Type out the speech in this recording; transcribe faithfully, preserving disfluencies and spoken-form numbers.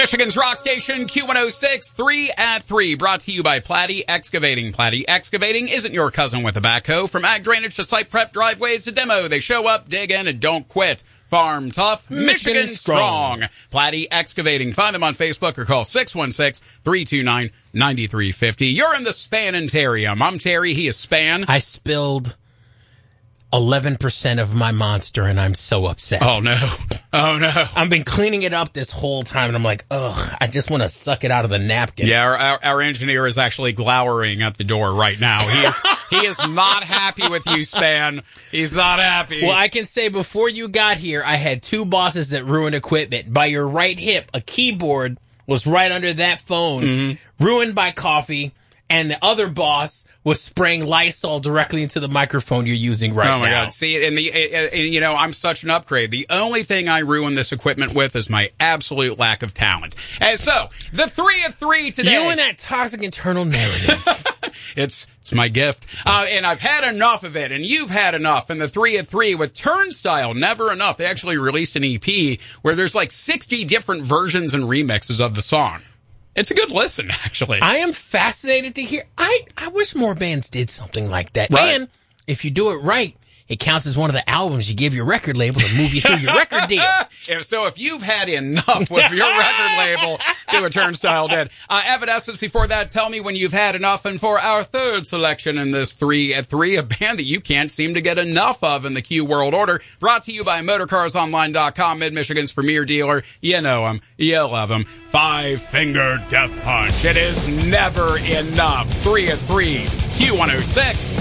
Michigan's rock station, Q one oh six, three at three, brought to you by Platte Excavating. Platte Excavating isn't your cousin with a backhoe. From ag drainage to site prep, driveways to demo, they show up, dig in, and don't quit. Farm tough, Michigan, Michigan strong. strong. Platte Excavating. Find them on Facebook or call six one six, three two nine, nine three five zero. You're in the Spanentarium. I'm Terry. He is Span. I spilled eleven percent of my Monster, and I'm so upset. Oh, no. Oh, no. I've been cleaning it up this whole time, and I'm like, ugh, I just want to suck it out of the napkin. Yeah, our, our, our engineer is actually glowering at the door right now. He is he is not happy with you, Span. He's not happy. Well, I can say before you got here, I had two bosses that ruined equipment. By your right hip, a keyboard was right under that phone, mm-hmm. ruined by coffee, and the other boss was spraying Lysol directly into the microphone you're using right now. Oh, my now. God. See, and the, uh, you know, I'm such an upgrade. The only thing I ruin this equipment with is my absolute lack of talent. And so, the three of three today. You and that toxic internal narrative. it's it's my gift. Uh, and I've had enough of it, and you've had enough. And the three of three with Turnstile, Never Enough. They actually released an E P where there's like sixty different versions and remixes of the song. It's a good listen, actually. I am fascinated to hear. I, I wish more bands did something like that. Right. And if you do it right, it counts as one of the albums you give your record label to move you through your record deal. If, so if you've had enough with your record label, do what Turnstile did. Uh, Evanescence before that, Tell Me When You've Had Enough. And for our third selection in this three at three, a band that you can't seem to get enough of in the Q World Order, brought to you by Motorcars Online dot com, Mid-Michigan's premier dealer. You know him. You love him. Five Finger Death Punch. It is never enough. Three at three, Q one oh six.